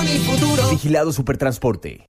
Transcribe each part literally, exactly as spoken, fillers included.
mi futuro. Vigilado Supertransporte.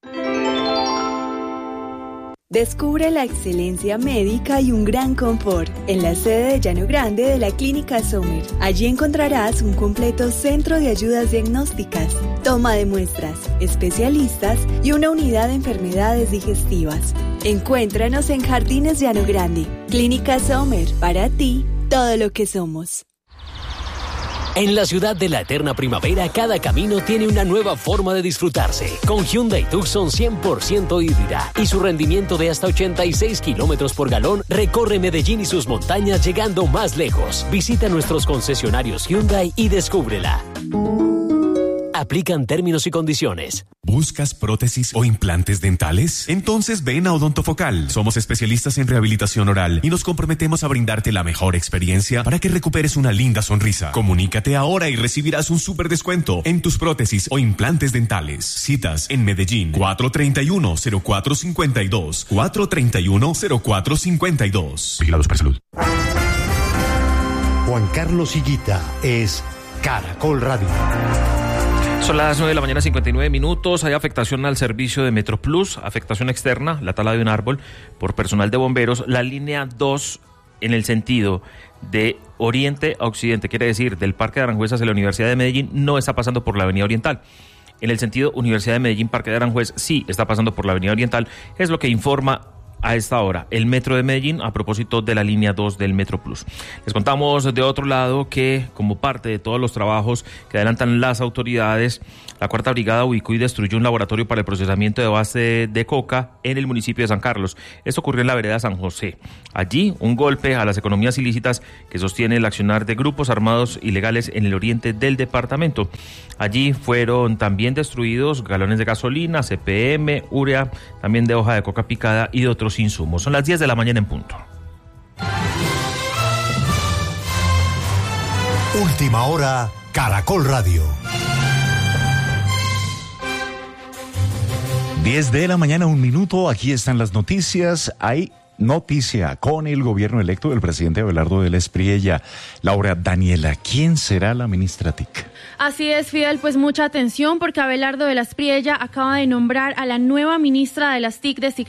Descubre la excelencia médica y un gran confort en la sede de Llano Grande de la Clínica Sommer. Allí encontrarás un completo centro de ayudas diagnósticas, toma de muestras, especialistas y una unidad de enfermedades digestivas. Encuéntranos en Jardines Llano Grande. Clínica Sommer, para ti, todo lo que somos. En la ciudad de la eterna primavera, cada camino tiene una nueva forma de disfrutarse. Con Hyundai Tucson cien por ciento híbrida y su rendimiento de hasta ochenta y seis kilómetros por galón, recorre Medellín y sus montañas llegando más lejos. Visita nuestros concesionarios Hyundai y descúbrela. Aplican términos y condiciones. ¿Buscas prótesis o implantes dentales? Entonces ven a Odontofocal. Somos especialistas en rehabilitación oral y nos comprometemos a brindarte la mejor experiencia para que recuperes una linda sonrisa. Comunícate ahora y recibirás un súper descuento en tus prótesis o implantes dentales. Citas en Medellín, cuatro treinta y uno, cero cuatro cincuenta y dos, cuatro treinta y uno, cero cuatro cincuenta y dos. Vigilados por Salud. Juan Carlos Higuita es Caracol Radio. Son las nueve de la mañana, cincuenta y nueve minutos. Hay afectación al servicio de MetroPlus, afectación externa, la tala de un árbol por personal de bomberos. La línea dos en el sentido de oriente a occidente, quiere decir del Parque de Aranjuez hacia la Universidad de Medellín, no está pasando por la Avenida Oriental. En el sentido Universidad de Medellín, Parque de Aranjuez, sí está pasando por la Avenida Oriental, es lo que informa a esta hora el Metro de Medellín a propósito de la línea dos del MetroPlus. Les contamos de otro lado que, como parte de todos los trabajos que adelantan las autoridades, la Cuarta Brigada ubicó y destruyó un laboratorio para el procesamiento de base de coca en el municipio de San Carlos. Esto ocurrió en la vereda San José. Allí, un golpe a las economías ilícitas que sostiene el accionar de grupos armados ilegales en el oriente del departamento. Allí fueron también destruidos galones de gasolina, C P M, urea, también de hoja de coca picada y de otros insumos. Son las diez de la mañana en punto. Última hora, Caracol Radio. diez de la mañana, un minuto. Aquí están las noticias. Hay noticia con el gobierno electo del presidente Abelardo de la Espriella. Laura Daniela, ¿quién será la ministra T I C? Así es, Fidel, pues mucha atención porque Abelardo de la Espriella acaba de nombrar a la nueva ministra de las T I C designada